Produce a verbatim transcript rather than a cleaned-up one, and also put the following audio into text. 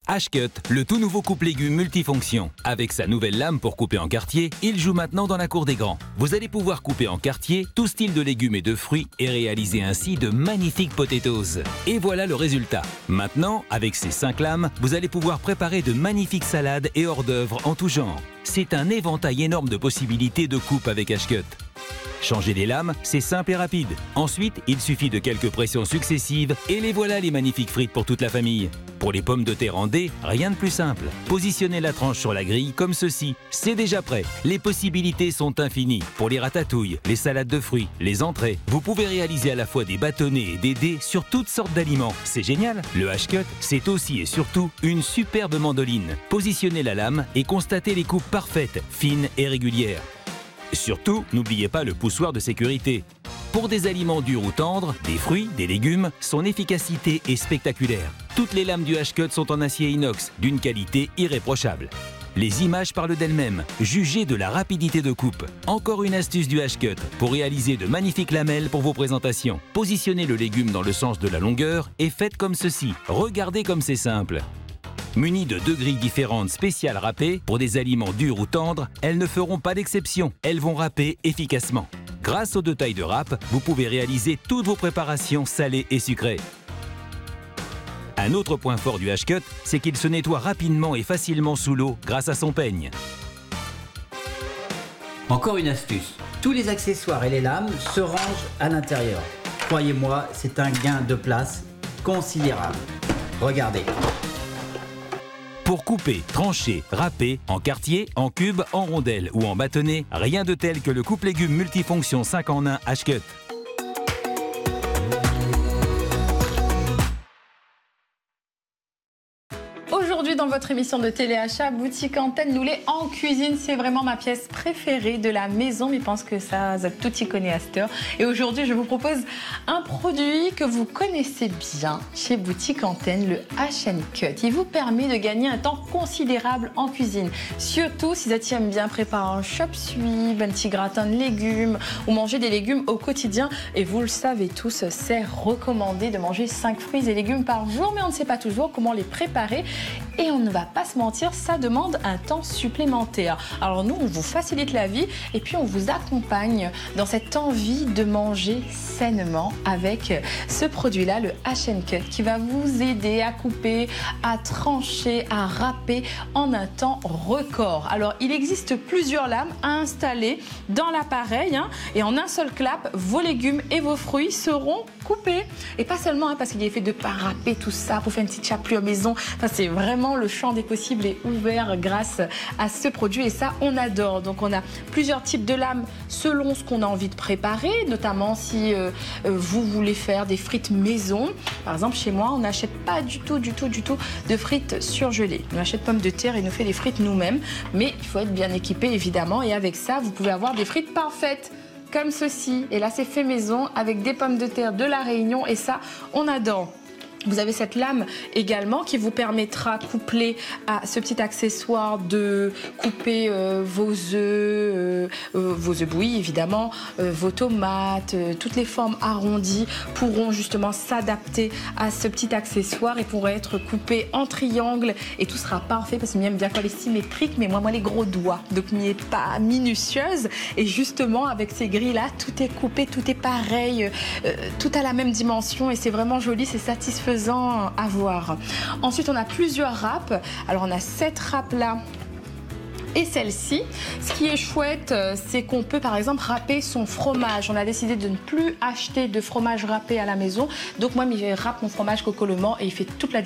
H-Cut, le tout nouveau coupe-légumes multifonction. Avec sa nouvelle lame pour couper en quartier, il joue maintenant dans la cour des grands. Vous allez pouvoir couper en quartier tout style de légumes et de fruits et réaliser ainsi de magnifiques potatoes. Et voilà le résultat. Maintenant, avec ces cinq lames, vous allez pouvoir préparer de magnifiques salades et hors d'œuvre en tout genre. C'est un éventail énorme de possibilités de coupe avec H-Cut. Changer les lames, c'est simple et rapide. Ensuite, il suffit de quelques pressions successives et les voilà les magnifiques frites pour toute la famille. Pour les pommes de terre en dés, rien de plus simple. Positionnez la tranche sur la grille comme ceci. C'est déjà prêt. Les possibilités sont infinies. Pour les ratatouilles, les salades de fruits, les entrées, vous pouvez réaliser à la fois des bâtonnets et des dés sur toutes sortes d'aliments. C'est génial. Le H-Cut, c'est aussi et surtout une superbe mandoline. Positionnez la lame et constatez les coupes parfaites, fines et régulières. Surtout, n'oubliez pas le poussoir de sécurité. Pour des aliments durs ou tendres, des fruits, des légumes, son efficacité est spectaculaire. Toutes les lames du H-Cut sont en acier inox, d'une qualité irréprochable. Les images parlent d'elles-mêmes. Jugez de la rapidité de coupe. Encore une astuce du H-Cut pour réaliser de magnifiques lamelles pour vos présentations. Positionnez le légume dans le sens de la longueur et faites comme ceci. Regardez comme c'est simple. Munies de deux grilles différentes spéciales râpées, pour des aliments durs ou tendres, elles ne feront pas d'exception. Elles vont râper efficacement. Grâce aux deux tailles de râpe, vous pouvez réaliser toutes vos préparations salées et sucrées. Un autre point fort du H-Cut, c'est qu'il se nettoie rapidement et facilement sous l'eau grâce à son peigne. Encore une astuce, tous les accessoires et les lames se rangent à l'intérieur. Croyez-moi, c'est un gain de place considérable. Regardez. Pour couper, trancher, râper, en quartier, en cube, en rondelles ou en bâtonnet, rien de tel que le coupe-légumes multifonction cinq en un H-Cut. Aujourd'hui, dans votre émission de téléachat, Boutique Antenne, nous les en cuisine, c'est vraiment ma pièce préférée de la maison, mais je pense que ça, ça tout y connaît à cette heure. Et aujourd'hui, je vous propose un produit que vous connaissez bien chez Boutique Antenne, le H-Cut. Il vous permet de gagner un temps considérable en cuisine, surtout si vous aiment bien préparer un chop suey, un petit gratin de légumes ou manger des légumes au quotidien. Et vous le savez tous, c'est recommandé de manger cinq fruits et légumes par jour, mais on ne sait pas toujours comment les préparer. Et on ne va pas se mentir, ça demande un temps supplémentaire. Alors nous, on vous facilite la vie et puis on vous accompagne dans cette envie de manger sainement avec ce produit-là, le H-Cut, qui va vous aider à couper, à trancher, à râper en un temps record. Alors il existe plusieurs lames à installer dans l'appareil hein, et en un seul clap, vos légumes et vos fruits seront coupés. Et pas seulement hein, parce qu'il est fait de pas râper tout ça pour faire une petite chapelure maison. Enfin, c'est vraiment le champ des possibles est ouvert grâce à ce produit et ça on adore. Donc on a plusieurs types de lames selon ce qu'on a envie de préparer, notamment si euh, vous voulez faire des frites maison. Par exemple chez moi on n'achète pas du tout du tout du tout de frites surgelées. On achète pommes de terre et nous fait les frites nous-mêmes, mais il faut être bien équipé évidemment et avec ça vous pouvez avoir des frites parfaites comme ceci. Et là c'est fait maison avec des pommes de terre de la Réunion et ça on adore. Vous avez cette lame également qui vous permettra, couplée à ce petit accessoire, de couper euh, vos œufs, euh, euh, vos œufs bouillis évidemment, euh, vos tomates, euh, toutes les formes arrondies pourront justement s'adapter à ce petit accessoire et pourront être coupées en triangle et tout sera parfait parce que j'aime bien quand les symétriques, mais moi, moi les gros doigts, donc n'y est pas minutieuse et justement avec ces grilles là, tout est coupé, tout est pareil, euh, tout a la même dimension et c'est vraiment joli, c'est satisfaisant à voir. Ensuite on a plusieurs râpes, alors on a cette râpe là et celle-ci. Ce qui est chouette, c'est qu'on peut par exemple râper son fromage. On a décidé de ne plus acheter de fromage râpé à la maison, donc moi je râpe mon fromage Coco Le Mans et il fait toute la